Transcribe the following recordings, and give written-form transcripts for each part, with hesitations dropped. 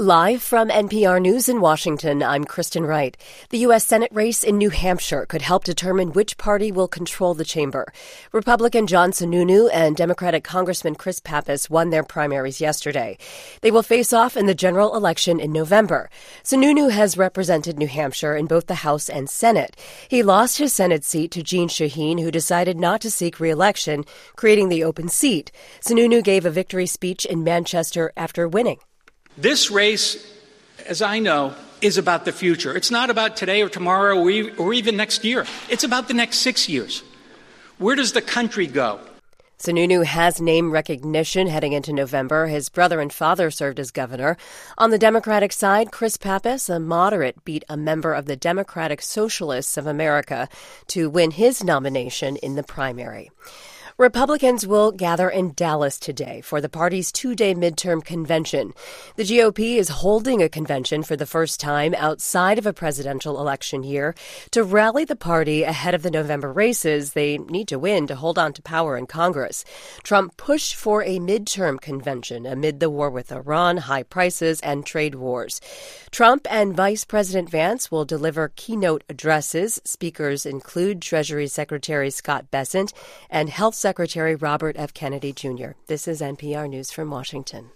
Live from NPR News in Washington, I'm Kristen Wright. The U.S. Senate race in New Hampshire could help determine which party will control the chamber. Republican John Sununu and Democratic Congressman Chris Pappas won their primaries yesterday. They will face off in the general election in November. Sununu has represented New Hampshire in both the House and Senate. He lost his Senate seat to Jeanne Shaheen, who decided not to seek re-election, creating the open seat. Sununu gave a victory speech in Manchester after winning. This race, as I know, is about the future. It's not about today or tomorrow or even next year. It's about the next 6 years. Where does the country go? Sununu has name recognition heading into November. His brother and father served as governor. On the Democratic side, Chris Pappas, a moderate, beat a member of the Democratic Socialists of America to win his nomination in the primary. Republicans will gather in Dallas today for the party's two-day midterm convention. The GOP is holding a convention for the first time outside of a presidential election year. To rally the party ahead of the November races, they need to win to hold on to power in Congress. Trump pushed for a midterm convention amid the war with Iran, high prices, and trade wars. Trump and Vice President Vance will deliver keynote addresses. Speakers include Treasury Secretary Scott Bessent and Health Secretary Robert F. Kennedy, Jr. This is NPR News from Washington.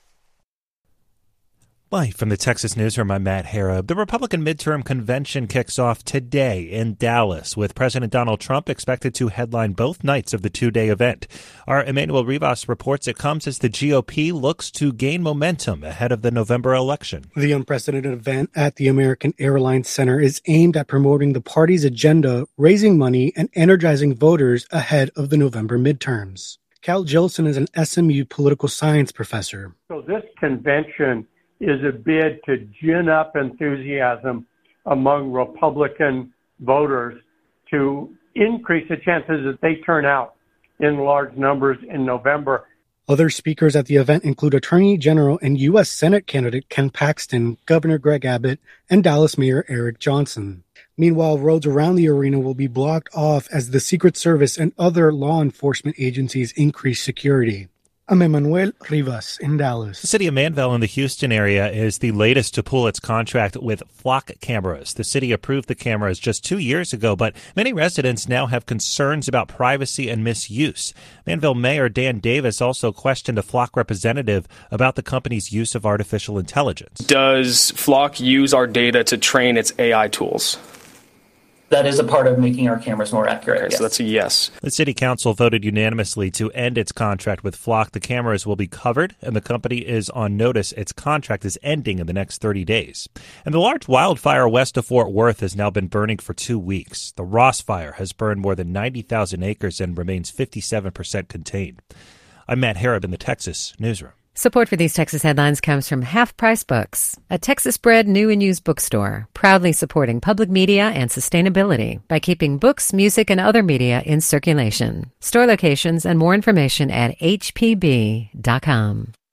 Live from the Texas Newsroom, I'm Matt Harrop. The Republican midterm convention kicks off today in Dallas, with President Donald Trump expected to headline both nights of the two-day event. Our Emmanuel Rivas reports it comes as the GOP looks to gain momentum ahead of the November election. The unprecedented event at the American Airlines Center is aimed at promoting the party's agenda, raising money, and energizing voters ahead of the November midterms. Cal Jillson is an SMU political science professor. So this convention is a bid to gin up enthusiasm among Republican voters to increase the chances that they turn out in large numbers in November. Other speakers at the event include Attorney General and U.S. Senate candidate Ken Paxton, Governor Greg Abbott, and Dallas Mayor Eric Johnson. Meanwhile, roads around the arena will be blocked off as the Secret Service and other law enforcement agencies increase security. I'm Emmanuel Rivas in Dallas. The city of Manville in the Houston area is the latest to pull its contract with Flock cameras. The city approved the cameras just 2 years ago, but many residents now have concerns about privacy and misuse. Manville Mayor Dan Davis also questioned a Flock representative about the company's use of artificial intelligence. Does Flock use our data to train its AI tools? That is a part of making our cameras more accurate. Okay, yes. So that's a yes. The city council voted unanimously to end its contract with Flock. The cameras will be covered, and the company is on notice its contract is ending in the next 30 days. And the large wildfire west of Fort Worth has now been burning for 2 weeks. The Ross Fire has burned more than 90,000 acres and remains 57% contained. I'm Matt Harrop in the Texas Newsroom. Support for these Texas headlines comes from Half Price Books, a Texas-bred new and used bookstore, proudly supporting public media and sustainability by keeping books, music, and other media in circulation. Store locations and more information at hpb.com.